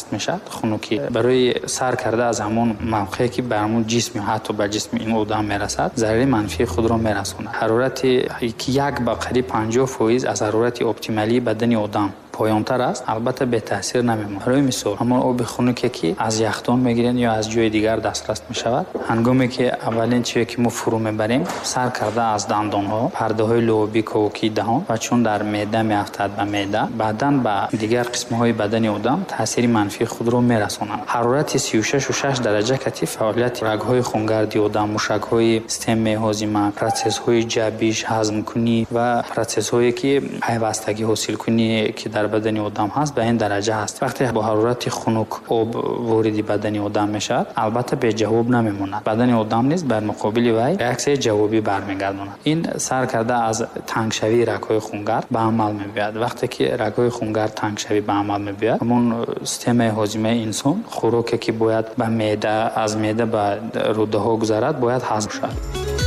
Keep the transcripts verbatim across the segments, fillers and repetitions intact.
ҳаст мешавад. хунуки барои сар карда аз ҳамон мавқеъе ки ба ҳамон ҷисм ё ҳатто ба ҷисми ин одам мерасад зарари манфии худро мерасонад. ҳарорати ки як ба қариб панҷоҳ фоиз аз ҳарорати оптималии бадани одам поёнтар аст, албатта бетаъсир намемонад. барои мисол ҳамон оби хунуке ки аз яхдон мегиранд ё аз ҷои дигар дастрас мешавад, ҳангоме ки аввалин чизе ки мо фурӯ мебарем сар карда аз дандонҳо, пардаҳои лӯоби ковки даҳон ва чун дар меъда меафтад ба меъда, баъдан ба дигар қисмҳои бадани одам таъсири манфии худро мерасонад. ҳарорати сию шашу шаш дараҷа кати фаъолияти рагҳои хунгарди одам, мушакҳои системаи ҳозима, процессҳои ҷабиш, ҳазмкунӣ ва процессҳое ки пайвастагӣ ҳосилкунӣ ки дар бадани одам ҳаст ба ин дараҷа ҳаст. вақте бо ҳарорати хунук об вориди бадани одам мешавад, албатта беҷавоб намемонад. бадани одам низ бар муқобили вай реаксияи ҷавобӣ бармегардонад. ин сар карда аз тангшавии рагҳои хунгар ба амал мебиёяд. вақте ки рагҳои хунгар тангшавӣ ба амал мебиёяд, ҳамон системаи ҳозимаи инсон хӯроке ки бояд ба меъда, аз меъда ба рӯдаҳо гузарад, бояд ҳазм шавад.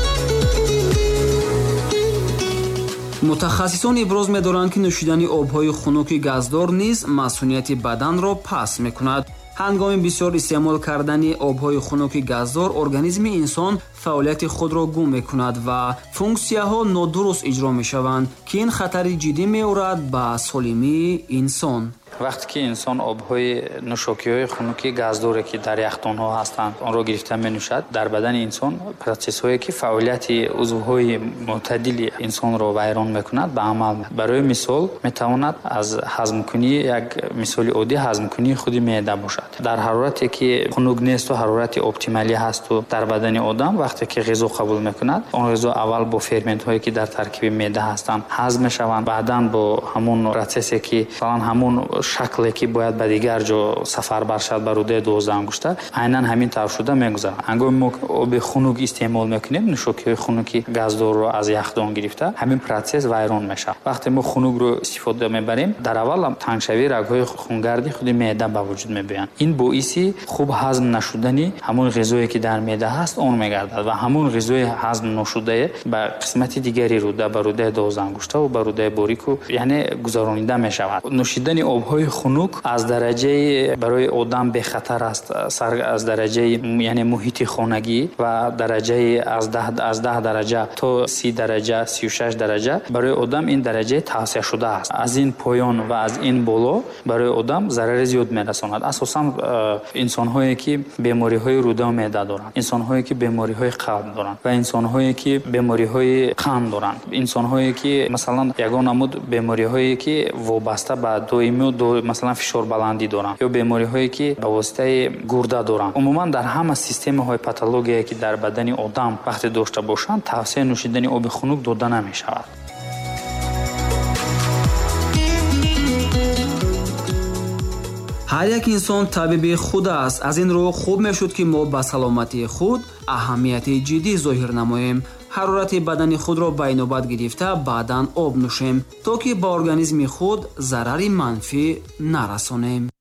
мутахассисон иброз медоранд ки нӯшидани обҳои хунуки газдор низ масъулияти баданро паст мекунад. ҳангоми бисёр истеъмол кардани обҳои хунуки газдор организми инсон фаъолияти худро гум мекунад ва функсияҳо нодуруст иҷро мешаванд, ки ин хатари ҷиддӣ меорад ба солимии инсон. вақте ки инсон обҳои нӯшокиҳои хунуки газдоре ки дар яхдонҳо ҳастанд онро гирифта менӯшад, дар бадани инсон процессҳое ки фаъолияти узвҳои мӯътадили инсонро вайрон мекунад ба амал меояд. барои мисол метавонад аз ҳазмкунӣ, як мисоли оддӣ ҳазмкунии худи меъда бошад. дар ҳарорате ки хунук несту ҳарорати оптималӣ ҳасту дар бадани одам, вақте ки ғизо қабул мекунад, он ғизо аввал бо ферментҳое ки дар таркиби меъда ҳастанд ҳазм мешаванд, баъдан бо ҳамон процессе ки масалан ҳамон шакле ки бояд ба дигар ҷо сафар баршад ба рӯдаи дувоздаҳангушта айнан ҳамин тавр шуда мегузарад. ҳангоми мо оби хунук истеъмол мекунем, нӯшокиҳои хунуки газдорро аз яхдон гирифта, ҳамин процесс вайрон мешавад. вақте мо хунукро истифода мебарем, дар аввал тангшавии рагҳои хунгарди худи меъда ба вуҷуд мебиёянд. ин боиси хуб ҳазм нашудани ҳамон ғизое ки дар меъда ҳаст он мегардад ва ҳамон ғизои ҳазм ношудае ба қисмати дигари рӯда, ба рӯдаи дувоздаҳангуштаву ба рӯдаи борику яъне гузаронида мешавад. нӯшидани обҳои хунук аз дараҷаи барои одам бехатар аст, сар аз дараҷаи яъне муҳити хонагӣ ва дараҷаи аз даҳ аз даҳ дараҷа то си дараҷа, сию шаш дараҷа барои одам ин дараҷаи тавсияшуда аст. аз ин поён ва аз ин боло барои одам зарари зиёд мерасонад. асосан инсонҳое ки бемориҳои рӯда ва меъда доранд, инсонҳое ки бемориҳои қалб доранд ва инсонҳое ки бемориҳои қанд доранд, инсонҳое ки масалан ягон намуд бемориҳое ки вобаста ба доиму масалан фишорбаландӣ доранд ё бемориҳое ки ба воситаи гурда доранд. умуман дар ҳама системаҳои патологие ки дар бадани одам вақте дошта бошанд, тавсия нӯшидани оби хунук дода намешавад. ҳар як инсон табиби худ аст. аз ин рӯ хуб мешуд ки мо ба саломатии худ аҳамияти ҷиддӣ зоҳир намоем. ҳарорати бадани худро ба инобат гирифта баъдан об нӯшем, то ки ба организми худ зарари манфӣ нарасонем.